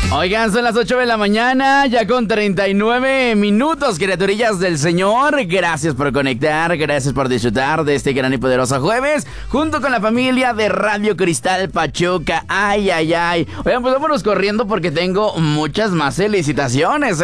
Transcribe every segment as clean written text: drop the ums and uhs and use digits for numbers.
Oigan, son las 8 de la mañana, ya con 39 minutos, criaturillas del Señor. Gracias por conectar, gracias por disfrutar de este gran y poderoso jueves, junto con la familia de Radio Cristal Pachuca. Ay, ay, ay. Oigan, pues vámonos corriendo porque tengo muchas más felicitaciones,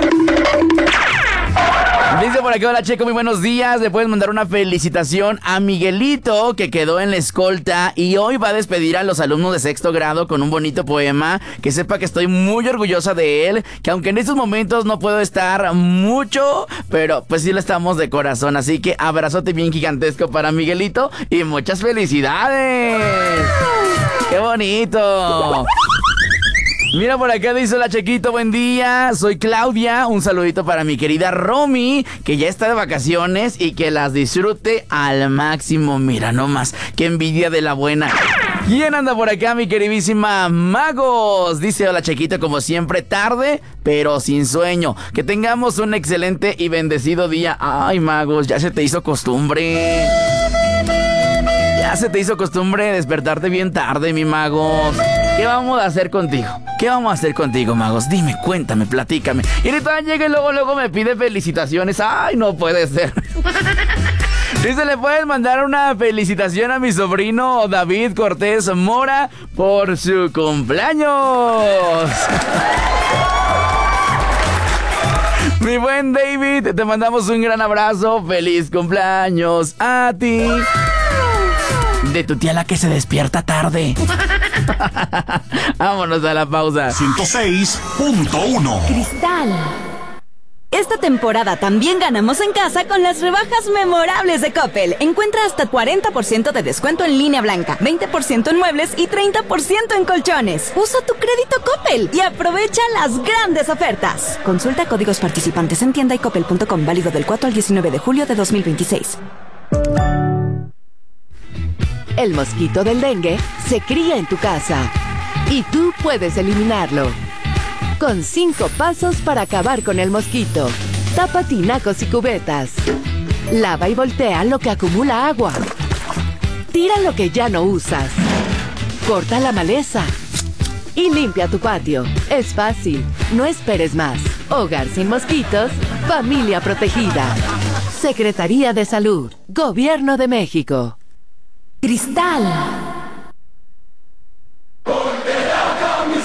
Dice por acá, hola Checo, muy buenos días. Le puedes mandar una felicitación a Miguelito, que quedó en la escolta y hoy va a despedir a los alumnos de sexto grado con un bonito poema. Que sepa que estoy muy orgullosa de él, que aunque en estos momentos no puedo estar mucho, pero pues sí lo estamos de corazón. Así que abrazote bien gigantesco para Miguelito y muchas felicidades. ¡Qué bonito! Mira, por acá dice, hola Chequito, buen día, soy Claudia, un saludito para mi querida Romy, que ya está de vacaciones y que las disfrute al máximo. Mira nomás, qué envidia de la buena. ¿Quién anda por acá, mi queridísima Magos? Dice, hola Chequito, como siempre, tarde, pero sin sueño. Que tengamos un excelente y bendecido día. Ay, Magos, ya se te hizo costumbre. Ya se te hizo costumbre despertarte bien tarde, mi Magos. ¿Qué vamos a hacer contigo? ¿Qué vamos a hacer contigo, Magos? Dime, cuéntame, platícame. Y ahorita llega y luego me pide felicitaciones. ¡Ay, no puede ser! Dice, le puedes mandar una felicitación a mi sobrino David Cortés Mora por su cumpleaños. Mi buen David, te mandamos un gran abrazo. ¡Feliz cumpleaños a ti! De tu tía la que se despierta tarde. Vámonos a la pausa. 106.1 Cristal. Esta temporada también ganamos en casa con las rebajas memorables de Coppel. Encuentra hasta 40% de descuento en línea blanca, 20% en muebles y 30% en colchones. Usa tu crédito Coppel y aprovecha las grandes ofertas. Consulta códigos participantes en tienda y coppel.com, válido del 4 al 19 de julio de 2026. El mosquito del dengue se cría en tu casa y tú puedes eliminarlo. Con 5 pasos para acabar con el mosquito. Tapa tinacos y cubetas. Lava y voltea lo que acumula agua. Tira lo que ya no usas. Corta la maleza. Y limpia tu patio. Es fácil, no esperes más. Hogar sin mosquitos, familia protegida. Secretaría de Salud, Gobierno de México. Cristal. Ponte la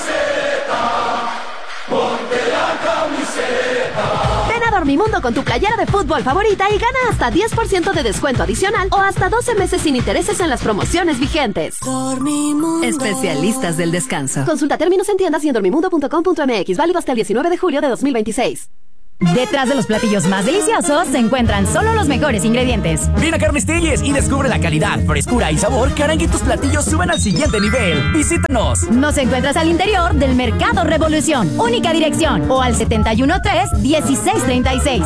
camiseta. Ven a Dormimundo con tu playera de fútbol favorita y gana hasta 10% de descuento adicional o hasta 12 meses sin intereses en las promociones vigentes. Dormimundo. Especialistas del descanso. Consulta términos en tiendas y en dormimundo.com.mx. Válido hasta el 19 de julio de 2026. Detrás de los platillos más deliciosos se encuentran solo los mejores ingredientes. Ven a Carnes Telles y descubre la calidad, frescura y sabor que harán que tus platillos suban al siguiente nivel. Visítanos. Nos encuentras al interior del Mercado Revolución. Única dirección. O al 713-1636.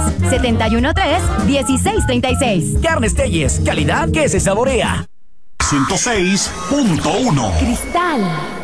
713-1636. Carnes Telles, calidad que se saborea. 106.1 Cristal.